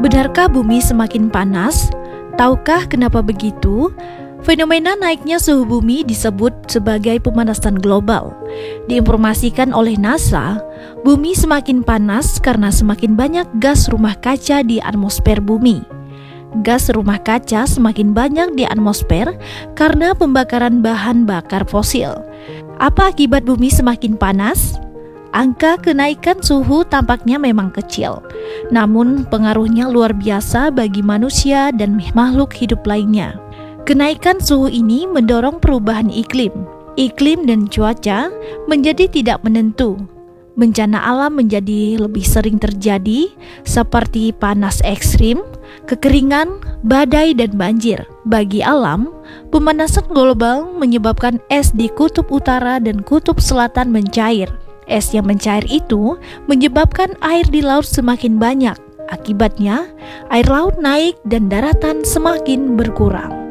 Benarkah bumi semakin panas? Tahukah kenapa begitu? Fenomena naiknya suhu bumi disebut sebagai pemanasan global. Diinformasikan oleh NASA, bumi semakin panas karena semakin banyak gas rumah kaca di atmosfer bumi. Gas rumah kaca semakin banyak di atmosfer karena pembakaran bahan bakar fosil. Apa akibat bumi semakin panas? Angka kenaikan suhu tampaknya memang kecil, namun pengaruhnya luar biasa bagi manusia dan makhluk hidup lainnya. Kenaikan suhu ini mendorong perubahan iklim dan cuaca menjadi tidak menentu. Bencana alam menjadi lebih sering terjadi, seperti panas ekstrim, kekeringan, badai, dan banjir. Bagi alam, pemanasan global menyebabkan es di kutub utara dan kutub selatan mencair. Es yang mencair itu menyebabkan air di laut semakin banyak. Akibatnya, air laut naik dan daratan semakin berkurang.